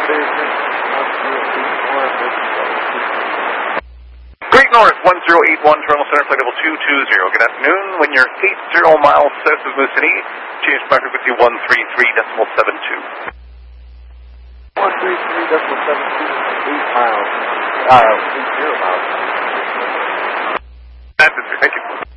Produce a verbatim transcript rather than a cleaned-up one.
Great North one zero eight one, Terminal Center, flight level two two zero. Good afternoon. When you're eight zero miles south of Moose City, change my frequency one three three decimal seven two. one three three decimal seven two, eight miles. Uh, eight zero miles. That's it, sir. Thank you.